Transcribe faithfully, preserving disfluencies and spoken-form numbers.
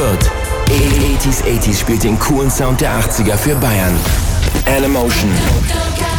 Fürth. achtziger achtziger spielt den coolen Sound der achtziger für Bayern. Animation.